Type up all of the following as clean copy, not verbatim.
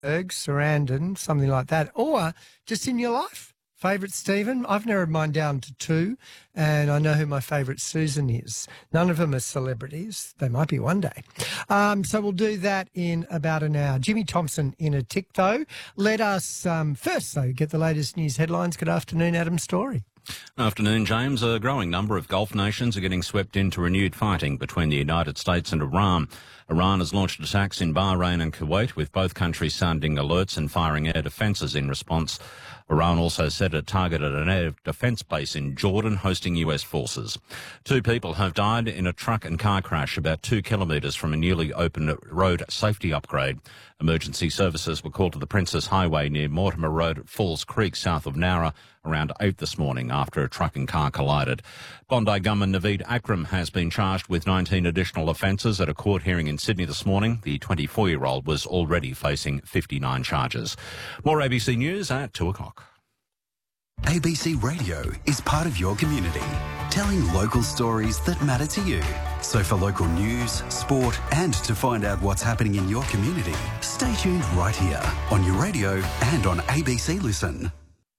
Sarandon, something like that, or just in your life. Favourite Stephen? I've narrowed mine down to 2, and I know who my favourite Susan is. None of them are celebrities. They might be one day. So we'll do that in about an hour. Jimmy Thompson in a tick, though. Let us first, though, get the latest news headlines. Good afternoon, Adam Story. Afternoon, James. A growing number of Gulf nations are getting swept into renewed fighting between the United States and Iran. Iran has launched attacks in Bahrain and Kuwait, with both countries sounding alerts and firing air defences in response. Iran also said it targeted an air defence base in Jordan hosting US forces. 2 people have died in a truck and car crash about 2 kilometres from a newly opened road safety upgrade. Emergency services were called to the Princess Highway near Mortimer Road at Falls Creek, south of Nowra, around 8 this morning after a truck and car collided. Bondi gunman Naveed Akram has been charged with 19 additional offences at a court hearing in Sydney this morning. The 24-year-old was already facing 59 charges. More ABC News at 2 o'clock. ABC Radio is part of your community, telling local stories that matter to you. So for local news, sport, and to find out what's happening in your community, stay tuned right here on your radio and on ABC Listen.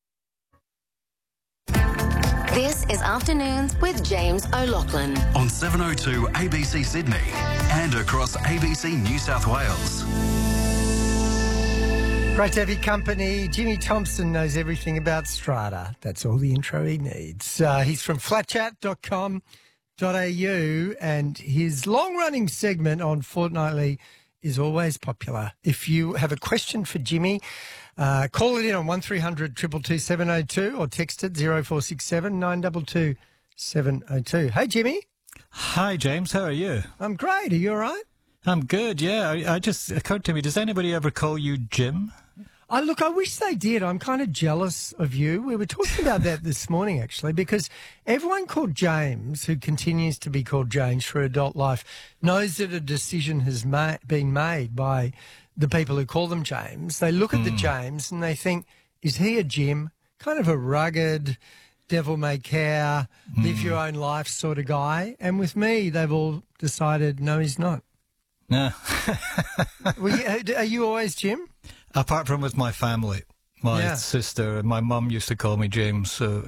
This is Afternoons with James O'Loughlin on 702 ABC Sydney and across ABC New South Wales. Great to have your company. Jimmy Thompson knows everything about Strata. That's all the intro he needs. He's from flatchat.com.au, and his long-running segment on Fortnightly is always popular. If you have a question for Jimmy, call it in on 1300 222 702 or text it 0467 922 702. Hey, Jimmy. Hi, James. How are you? I'm great. Are you all right? I'm good, yeah. I just occurred to me, does anybody ever call you Jim? Look, I wish they did. I'm kind of jealous of you. We were talking about that this morning, actually, because everyone called James, who continues to be called James for adult life, knows that a decision has been made by the people who call them James. They look at the James and they think, is he a Jim? Kind of a rugged, devil may care, live your own life sort of guy. And with me, they've all decided, no, he's not. No. Are you always Jim? Apart from with my family. My sister and my mum used to call me James, so,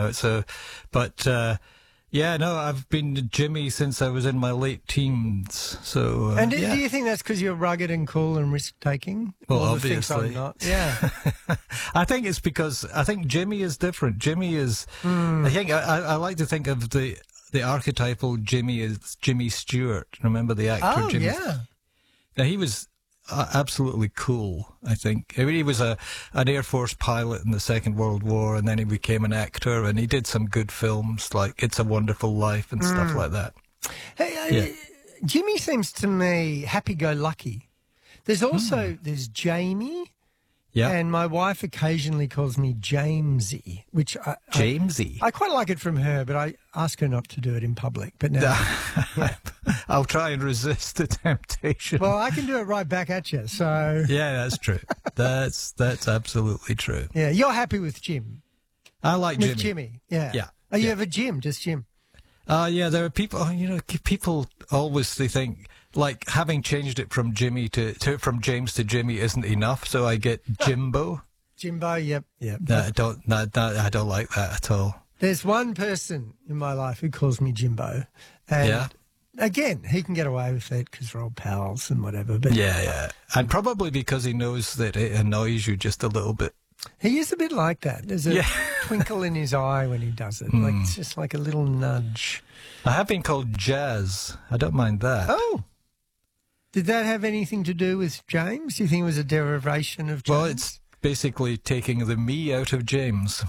I've been Jimmy since I was in my late teens. So, and do you think that's because you're rugged and cool and risk-taking? Well, obviously. I'm not. Yeah. I think it's because I think Jimmy is different. Jimmy is, I think I like to think of the archetypal Jimmy as Jimmy Stewart. Remember the actor Jimmy? Oh, yeah. Now, he was absolutely cool, I think. I mean, he was an Air Force pilot in the Second World War, and then he became an actor, and he did some good films like It's a Wonderful Life and stuff like that. Hey, Jimmy seems to me happy-go-lucky. There's also, there's Jamie. Yeah, and my wife occasionally calls me Jamesy, which Jamesy. I quite like it from her, but I ask her not to do it in public. But now, I'll try and resist the temptation. Well, I can do it right back at you. So yeah, that's true. That's absolutely true. Yeah, you're happy with Jim. I like with Jimmy. Yeah. Are you ever Jim? Just Jim? Yeah, there are people. People always they think. Like having changed it from Jimmy from James to Jimmy isn't enough, so I get Jimbo. Jimbo, yep. I don't like that at all. There's one person in my life who calls me Jimbo, and again, he can get away with it because we're all pals and whatever. But and probably because he knows that it annoys you just a little bit. He is a bit like that. There's a twinkle in his eye when he does it. Like it's just like a little nudge. I have been called Jazz. I don't mind that. Oh. Did that have anything to do with James? Do you think it was a derivation of James? Well, it's basically taking the me out of James.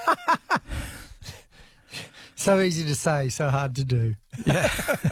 So easy to say, so hard to do. Yeah.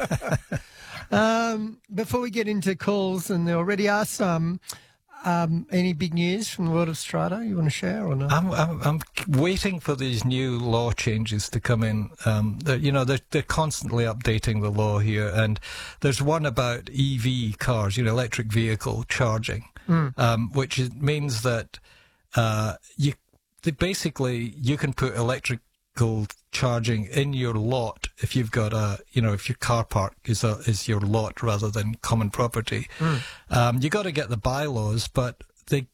Before we get into calls, and there already are some, any big news from the world of Strata you want to share or not? I'm waiting for these new law changes to come in. They're constantly updating the law here, and there's one about EV cars, electric vehicle charging, which means that you can put electrical charging in your lot if you've got if your car park is your lot rather than common property. You got to get the bylaws, but they